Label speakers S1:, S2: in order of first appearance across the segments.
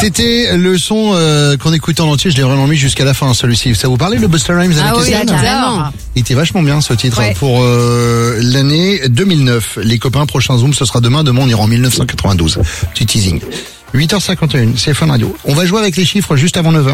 S1: C'était le son qu'on écoutait en entier, je l'ai vraiment mis jusqu'à la fin celui-ci. Ça vous parlait le Busta Rhymes avec
S2: oui,
S1: Etienne?
S2: carrément.
S1: Il était vachement bien ce titre pour l'année 2009. Les copains, prochain Zoom, ce sera demain. Demain, on ira en 1992. Petit teasing. 8h51, c'est Fun Radio. On va jouer avec les chiffres juste avant 9h.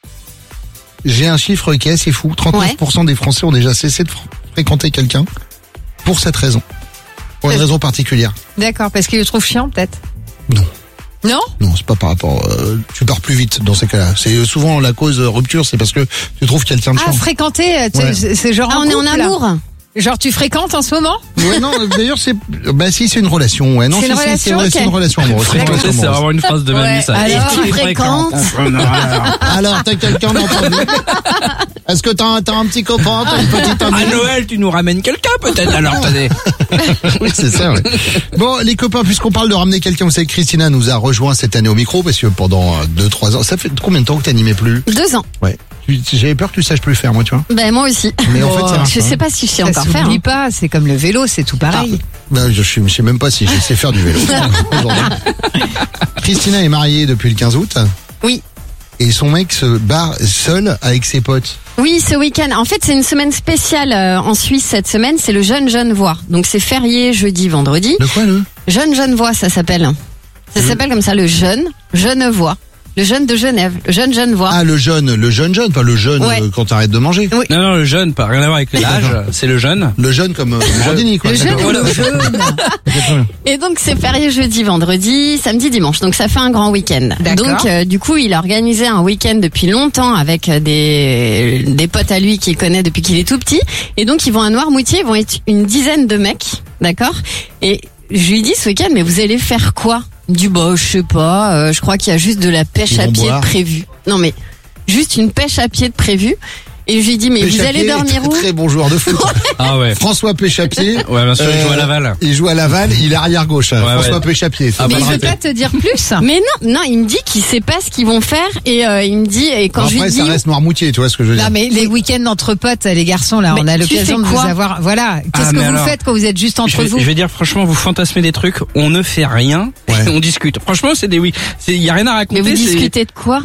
S1: J'ai un chiffre qui est assez fou. 39% des Français ont déjà cessé de fréquenter quelqu'un pour cette raison. Pour une raison particulière.
S2: D'accord, parce qu'il le trouve chiant peut-être.
S1: Non.
S2: Non?
S1: Non, c'est pas par rapport. Tu pars plus vite dans ces cas-là. C'est souvent la cause rupture, c'est parce que tu trouves quelqu'un de chiant.
S2: Fréquenter, c'est genre.
S3: on est en amour.
S2: Genre tu fréquentes en ce moment?
S1: Ouais, non, d'ailleurs c'est c'est une relation. Ouais, non,
S2: c'est une relation,
S1: c'est une relation amoureuse.
S4: Fréquenter, c'est vraiment une phrase de mamie, ça.
S3: Alors tu fréquentes.
S1: Alors t'as quelqu'un d'entendu? Est-ce que t'as un petit copain, t'as une petite amie?
S4: À Noël, tu nous ramènes quelqu'un peut-être alors, tenez.
S1: Oui, c'est ça, ouais. Bon, les copains, puisqu'on parle de ramener quelqu'un, vous savez que Christina nous a rejoint cette année au micro parce que pendant 2-3 ans, ça fait combien de temps que t'animais plus?
S3: 2 ans.
S1: Ouais. J'avais peur que tu saches plus faire, moi, tu vois.
S3: Ben moi aussi.
S1: Mais en fait,
S3: je sais pas si je sais encore faire.
S2: N'oublie pas, c'est comme le vélo, c'est tout pareil.
S1: Je sais même pas si je sais faire du vélo. Aujourd'hui. Christina est mariée depuis le 15 août.
S3: Oui.
S1: Et son mec se barre seul avec ses potes.
S3: Oui, ce week-end. En fait, c'est une semaine spéciale en Suisse cette semaine. C'est le Jeune Genevois. Donc c'est férié jeudi, vendredi.
S1: De quoi le
S3: Jeune Genevois, ça s'appelle. Ça s'appelle comme ça, le Jeune Genevois. Le jeune de Genève, le jeune Genevois.
S1: Ah, le jeune, pas le jeune quand t'arrêtes de manger.
S3: Oui.
S4: Non, le jeune, pas rien à voir avec l'âge, c'est le jeune.
S1: Le jeune comme Jardini, quoi.
S2: Le jeune ou le jeune?
S3: Et donc c'est férié jeudi, vendredi, samedi, dimanche. Donc ça fait un grand week-end.
S2: D'accord.
S3: Donc du coup, il a organisé un week-end depuis longtemps avec des potes à lui qu'il connaît depuis qu'il est tout petit. Et donc ils vont à Noirmoutier, ils vont être une dizaine de mecs, d'accord? Et je lui dis ce week-end, mais vous allez faire quoi? Il me dit je sais pas, je crois qu'il y a juste de la pêche à pied de prévu. Non mais juste une pêche à pied de prévu. Et je lui dis mais
S1: Pêche
S3: vous allez dormir où?
S1: Très bon joueur de foot.
S4: Ah ouais.
S1: François Péchapier.
S4: Ouais, bien sûr, il joue à Laval.
S1: Il joue à Laval, il est arrière gauche. François Péchapier.
S2: Mais il veut pas te dire plus.
S3: Mais non, il me dit qu'il sait pas ce qu'ils vont faire et il me dit et quand je lui
S1: après
S3: dis
S1: ça reste Noirmoutier, tu vois ce que je veux dire.
S2: Non mais les week-ends entre potes, les garçons là, on a l'occasion de vous avoir. Voilà. Qu'est-ce que vous faites quand vous êtes juste entre vous?
S4: Je vais dire franchement, vous fantasmez des trucs, on ne fait rien, on discute. Franchement, il y a rien à raconter.
S3: Mais vous discutez de quoi?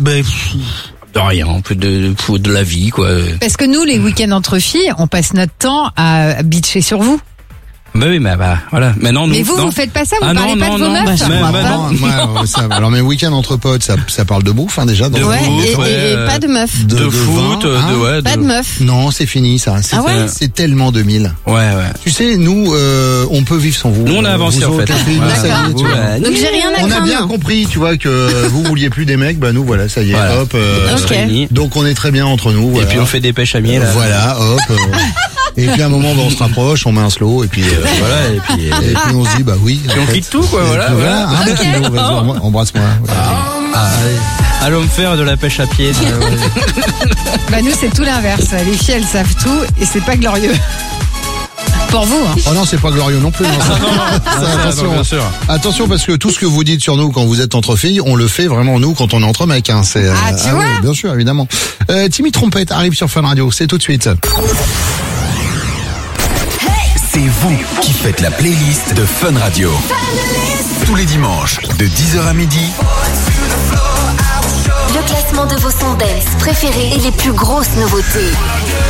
S4: De rien, un peu de la vie, quoi.
S2: Parce que nous, les week-ends entre filles, on passe notre temps à bitcher sur vous.
S4: Oui, voilà. Mais non,
S2: mais vous faites pas ça, vous parlez pas de vos meufs.
S1: Alors mes week-ends entre potes, ça parle de bouffe, déjà.
S4: De foot,
S3: et pas de meufs.
S4: De foot,
S3: pas de meufs.
S1: Non, c'est fini, ça. C'est tellement 2000.
S4: Ouais.
S1: Tu sais, nous, on peut vivre sans vous.
S4: Nous, on a avancé, en fait.
S3: Donc j'ai rien à craindre.
S1: On a bien compris, tu vois, que vous vouliez plus des mecs, nous, voilà, ça y est, hop. Donc on est très bien entre nous. Voilà.
S4: Et puis on fait des pêches à miel.
S1: Voilà, hop. Et puis à un moment, on se rapproche, on met un slow, et puis
S4: voilà, et puis
S1: on se dit, oui.
S4: Et on quitte tout, quoi, voilà.
S1: Vas-y, embrasse-moi.
S4: À l'homme faire de la pêche à pied.
S2: Nous, c'est tout l'inverse. Les filles, elles savent tout, et c'est pas glorieux. Pour vous, hein.
S1: Oh non, c'est pas glorieux non plus. Attention,
S4: bien sûr.
S1: Attention, parce que tout ce que vous dites sur nous quand vous êtes entre filles, on le fait vraiment nous quand on est entre mecs. Hein.
S2: Tu vois
S1: oui, bien sûr, évidemment. Timmy Trompette arrive sur Fun Radio, c'est tout de suite.
S5: C'est vous qui faites la playlist de Fun Radio. Tous les dimanches, de 10h à midi.
S6: Le classement de vos sons dance préférés et les plus grosses nouveautés.